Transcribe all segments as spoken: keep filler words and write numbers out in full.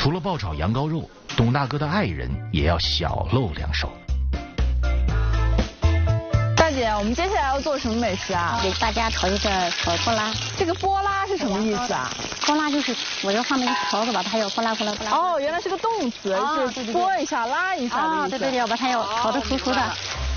除了爆炒羊羔肉，董大哥的爱人也要小露两手。 大姐，我们接下来要做什么美食啊？ 给大家炒一个炒波拉。 这个波拉是什么意思啊？ 波拉就是我这放那个勺子吧，它要波拉波拉波拉。 哦，原来是个动词， 哦、 是拨一下、拉一下的意思。 啊、对对对，要把它要炒得熟熟的。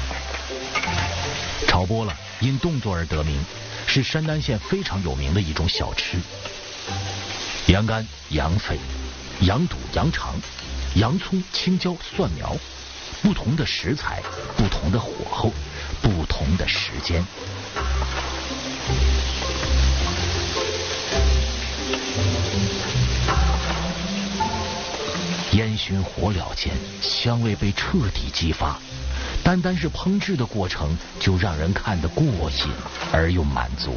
炒波拉因动作而得名，是山丹县非常有名的一种小吃。羊肝、羊肺、羊肚、羊肠、洋葱、青椒、蒜苗，不同的食材，不同的火候，不同的时间。烟熏火燎间，香味被彻底激发，单单是烹制的过程就让人看得过瘾而又满足。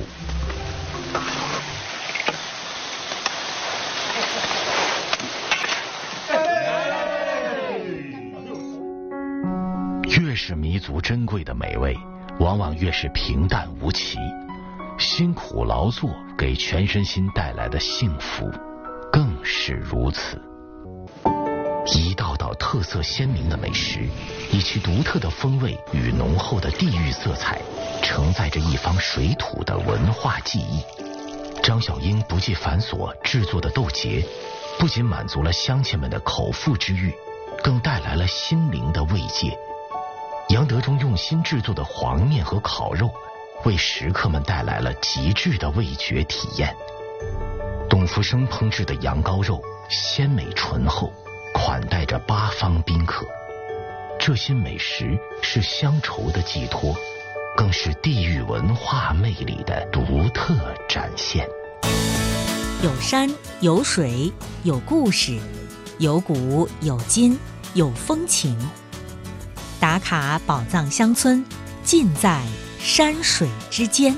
越是弥足珍贵的美味，往往越是平淡无奇。辛苦劳作给全身心带来的幸福，更是如此。一道道特色鲜明的美食，以其独特的风味与浓厚的地域色彩，承载着一方水土的文化记忆。张小英不计繁琐制作的豆节，不仅满足了乡亲们的口腹之欲，更带来了心灵的慰藉。杨德忠用心制作的黄面和烤肉，为食客们带来了极致的味觉体验。董福生烹制的羊羔肉鲜美醇厚，款待着八方宾客。这些美食是乡愁的寄托，更是地域文化魅力的独特展现。 有山有水有故事，有古有今有风情。打卡宝藏乡村，尽在山水之间。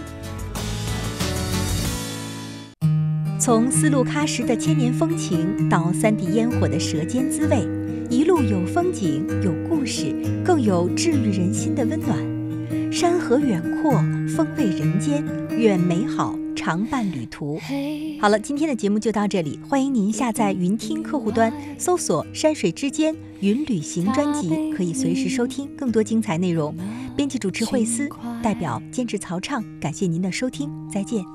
从丝路喀什的千年风情到三地烟火的舌尖滋味，一路有风景有故事，更有治愈人心的温暖。山河远阔，风味人间，愿美好常伴旅途。好了，今天的节目就到这里，欢迎您下载云听客户端，搜索山水之间云旅行专辑，可以随时收听更多精彩内容。编辑主持惠思，代表监制曹畅，感谢您的收听，再见。